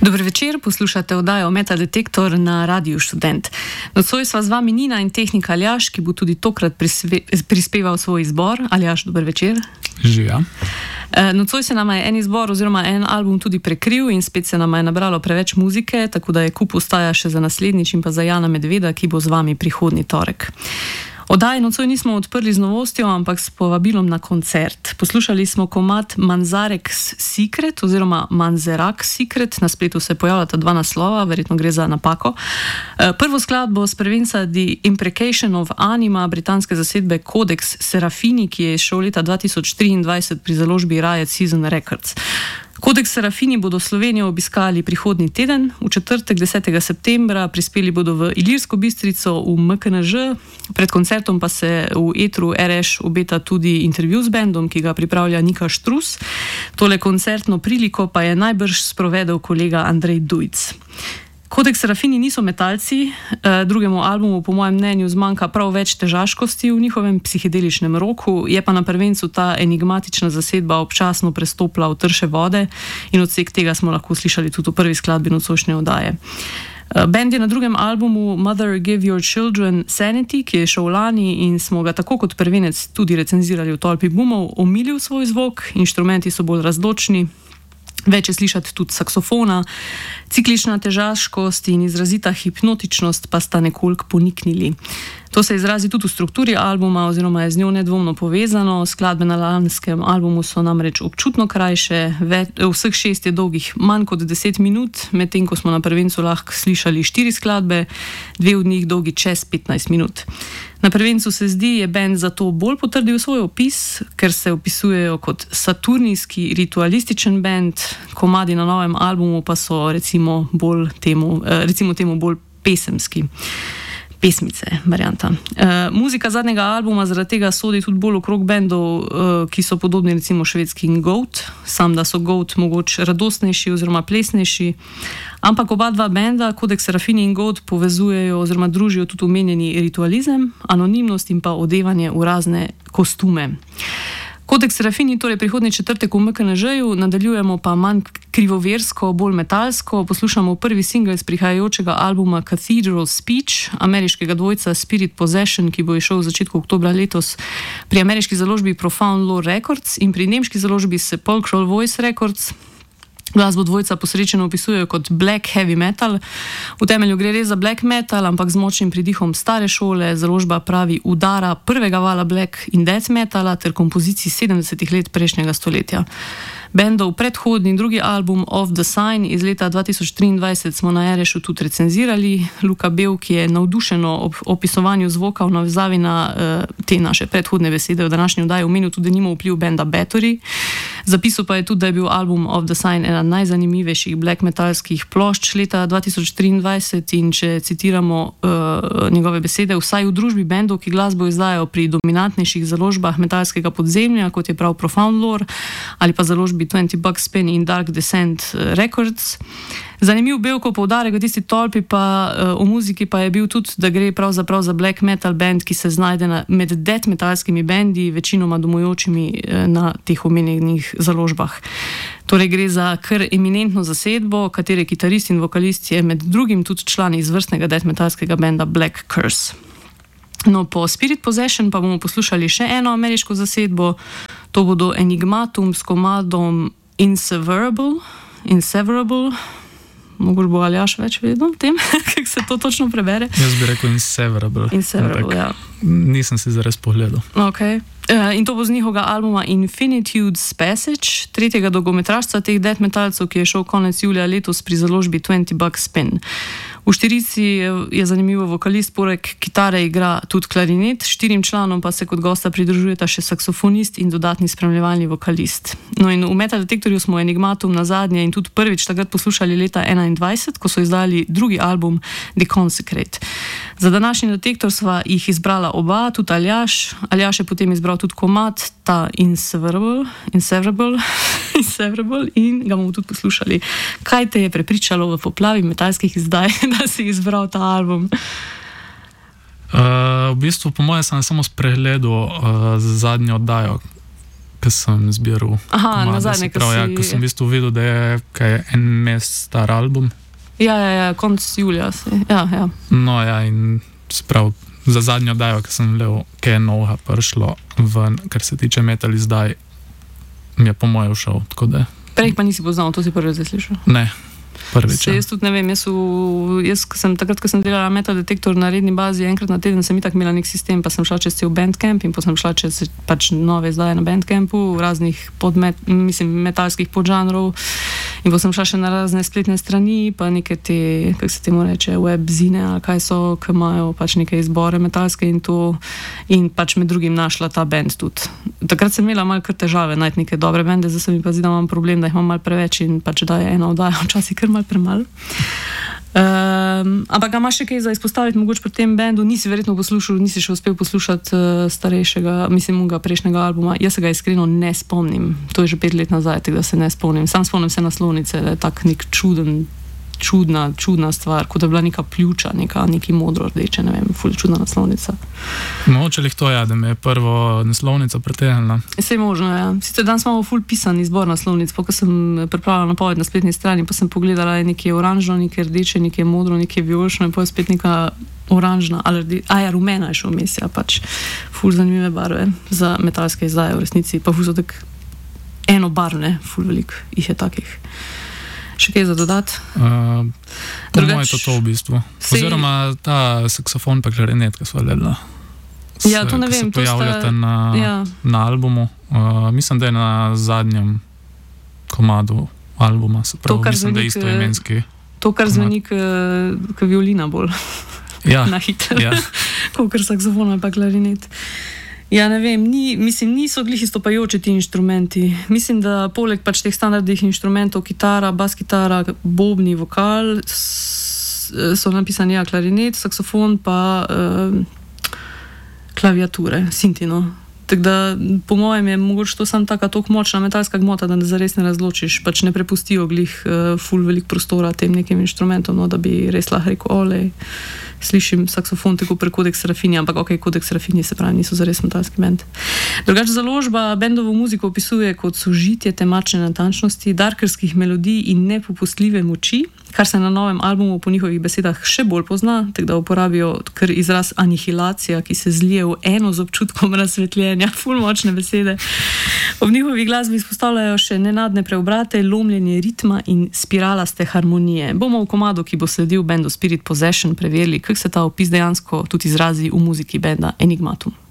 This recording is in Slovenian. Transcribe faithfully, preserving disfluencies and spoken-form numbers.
Dober večer, poslušate oddajo Metadetektor na Radiu Študent. Nocoj sva z vami Nina in tehnik Aljaš, ki bo tudi tokrat prispe, prispeval svoj izbor. Aljaš, dober večer. Živja. Nocoj se nama je en izbor oziroma en album tudi prekril in spet se nama je nabralo preveč muzike, tako da je kup ostaja še za naslednjič in pa za Jana Medveda, ki bo z vami prihodnji torek. Oddaje nocoj nismo odprli z novostjo, ampak s povabilom na koncert. Poslušali smo komad Manzarek's Secret oziroma Manzarek's Secret, na spletu se pojavljata dva naslova, verjetno gre za napako. Prvo skladbo s prvenca The Imprecation of Anima britanske zasedbe Codex Serafini, ki je šel leta dva tisoč triindvajset pri založbi Riot Season Records. Codex Serafini bodo Slovenijo obiskali prihodnji teden, v četrtek desetega septembra, prispeli bodo v Ilirsko Bistrico v M K N Ž, pred koncertom pa se v etru R Š obeta tudi intervju z bendom, ki ga pripravlja Nika Štrus. Tole koncertno priliko pa je najbrž sprovedel kolega Andrej Dujc. Codex Serafini niso metalci, drugemu albumu po mojem mnenju zmanjka prav več težaškosti v njihovem psihedeličnem roku, je pa na prvencu ta enigmatična zasedba občasno prestopla v trše vode in odsek tega smo lahko slišali tudi v prvi skladbi nocojšnje oddaje. Band je na drugem albumu Mother Give Your Children Sanity, ki je šel lani in smo ga tako kot prvenec tudi recenzirali v Tolpi bumov, omilil svoj zvok, inštrumenti so bolj razločni, več je slišati tudi saksofona, ciklična težaškost in izrazita hipnotičnost pa sta nekoliko poniknili. To se izrazi tudi v strukturi albuma oziroma je z njo nedvomno povezano. Skladbe na lanskem albumu so namreč občutno krajše, vseh šest je dolgih manj kot deset minut, medtem ko smo na prvencu lahko slišali štiri skladbe, dve od njih dolgi čez petnajst minut. Na prvencu se zdi, je band zato bolj potrdil svoj opis, ker se opisujejo kot saturnijski ritualističen band, komadi na novem albumu pa so recimo, bolj temu, recimo temu bolj pesemski. Pesmice, varianta. E, muzika zadnjega albuma zaradi tega sodi tudi bolj okrog bendov, e, ki so podobni recimo švedski Goat, sam da so Goat mogoče radostnejši oziroma plesnejši, ampak oba dva benda, Codex Serafini in Goat, povezujejo oziroma družijo tudi omenjeni ritualizem, anonimnost in pa odevanje v razne kostume. Codex Serafini torej prihodnji četrtek v M K N Ž-ju, nadaljujemo pa manj krivoversko, bolj metalsko, poslušamo prvi singel z prihajajočega albuma Cathedral Speech, ameriškega dvojca Spirit Possession, ki bo išel v začetku oktobra letos pri ameriški založbi Profound Lore Records in pri nemški založbi Sepulchral Voice Records. Glasbo dvojca posrečeno opisujejo kot black heavy metal. V temelju gre res za black metal, ampak z močnim pridihom stare šole. Založba pravi udara prvega vala black in death metala ter kompozicij sedemdesetih let prejšnjega stoletja. Bendov predhodni drugi album Of the Sign iz leta dva tisoč triindvajset smo na R Š-u tudi recenzirali. Luka Bev, ki je navdušeno ob opisovanju zvoka v navezavi na uh, te naše predhodne besede v današnji oddaji omenil tudi nimo vpliv benda Battery. Zapisal pa je tudi, da je bil album Of the Sign ena najzanimivejših black metalskih plošč leta dva tisoč triindvajset in če citiramo uh, njegove besede, vsaj v družbi bendov, ki glasbo izdajo pri dominantnejših založbah metalskega podzemlja, kot je prav Profound Lore ali pa založbi dvajset Bucks Pen in Dark Descent Records. Zanimiv Belko poudarek v tisti Tolpi pa uh, o muziki pa je bil tudi, da gre pravzaprav za black metal band, ki se znajde na, med death metalskimi bendi, večinoma domujočimi uh, na teh omenjenih založbah. Torej gre za kar eminentno zasedbo, katere kitarist in vokalist je med drugim tudi član izvrstnega death metalskega benda Black Curse. No, po Spirit Possession pa bomo poslušali še eno ameriško zasedbo, to bodo Enigmatum s komadom Inseverable, Inseverable, mogoče bo Aljaš več vedel o tem, kako se to točno prebere. Jaz bi rekel Inseverable. Inseverable, ja. Nisem si zares pogledal. Ok. Uh, in to bo z njihovega albuma Infinitude's Passage, tretjega dolgometražca teh death metalcev, ki je šel konec julija letos pri založbi dvajset Bucks Pen. V štirici je zanimivo vokalist, poleg kitare igra tudi klarinet, štirim članom pa se kot gosta pridružujeta še saksofonist in dodatni spremljevalni vokalist. No in v Metadetektorju smo Enigmatum na zadnje in tudi prvič takrat poslušali leta enaindvajset, ko so izdali drugi album The Consecrate. Za današnji detektor sva jih izbrala oba, tudi Aljaš. Aljaš je potem izbral tudi komad, ta Inseverable, Inseverable, Inseverable in ga bomo tudi poslušali. Kaj te je prepričalo v poplavi metalskih izdaj, da si izbral ta album? Uh, v bistvu, po moje, sem samo spregledal uh, zadnjo oddajo ko sem zbiral. Aha, na zadnje, ko si... Ja, ko sem v bistvu videl, da je, kaj je en mesec star album. Ja, ja, ja, konc julija si. Ja, ja. No ja, in sprav za zadnjo dajo, ko sem gledal, kaj je novega prišlo ven, kar se tiče metal izdaj, mi je po moje všel, tako da... Prej pa nisi poznal, to si prvi zdaj slišal? Ne. Prvič, se, jaz tudi ne vem, jaz, v, jaz sem, takrat, ko sem delala Metal Detektor na redni bazi, enkrat na teden sem itak imela nek sistem, pa sem šla čez cel Bandcamp in pa sem šla čez pač nove izdaje na Bandcampu, raznih podmet, mislim, metalskih podžanrov in pa sem šla še na razne spletne strani, pa neke te, kako se temu reče, webzine ali kaj so, ki imajo pač neke izbore metalske in to, in pač med drugim našla ta band tudi. Takrat sem imela malo kar težave najti neke dobre bende, zdaj se mi pa zdi, da imam problem, da jih imam malo preveč in pač da je ena oddaja včasih kar malo premalo. Um, ampak ga imaš še kaj za izpostaviti mogoče pri tem bendu, nisi verjetno poslušal, nisi še uspel poslušati uh, starejšega, mislim, ga prejšnjega albuma, jaz se ga iskreno ne spomnim, to je že pet let nazaj, tako da se ne spomnim, sam spomnim se naslovnice, da je tak nek čuden, čudna, čudna stvar, kot da je bila neka pljuča, neka, neki modro rdeče, ne vem, ful čudna naslovnica. Mogoče lih to, ja, da me je prvo naslovnica pretehnila. Vse je možno, ja. Sicer danes imamo ful pisan izbor naslovnic, pa ko sem pripravila napoved na spletni strani, pa sem pogledala nekaj oranžno, nekaj rdeče, nekaj modro, nekaj vijolično in pa je spet neka oranžna, ali rdeče, a ja, rumena je še vmes, ja, pač ful zanimive barve za metalske izdaje v resnici, pa ful so tak enobarvne, ful veliko jih je takih. Še kaj za dodati? Uh, po Drugač... moje to to v bistvu. Si... Oziroma ta saksofon pa klarinet, ki so gledala. Ja, to ne vem. Ki se pojavljate sta... na, ja. na albumu. Uh, mislim, da je na zadnjem komadu albuma, se pravi, to, mislim, da je isto imenski. To, kar zveni k violina bolj. Ja. Na hiter. Ja. Kakor saksofon pa klarinet. Ja, ne vem, ni, mislim, niso glih izstopajoči ti inštrumenti. Mislim, da poleg pač teh standardnih inštrumentov, kitara, bas kitara, bobni, vokal, so napisani, ja, klarinet, saksofon pa uh, klaviature, sintino. Tako da, po mojem je mogoče to samo taka toliko močna metalska gmota, da ne zares ne razločiš, pač ne prepustijo glih uh, ful velik prostora tem nekim inštrumentom, no, da bi res lahko rekel, olej, slišim saksofon tako pre Codex Seraphini, ampak ok, Codex Seraphini se pravi, niso zares metalski bend. Drugače založba bendovo muziko opisuje kot sožitje temačne natančnosti, darkerskih melodij in nepopustljive moči, kar se na novem albumu po njihovih besedah še bolj pozna, tako da uporabijo kar izraz anihilacija, ki se zlije v eno z občutkom razsvetljenja, ful močne besede. Ob njihovi glasbi izpostavljajo še nenadne preobrate, lomljenje ritma in spiralaste harmonije. Bomo v komadu, ki bo sledil bendu Spirit Possession, preverili, kako se ta opis dejansko tudi izrazi v muziki benda Enigmatum.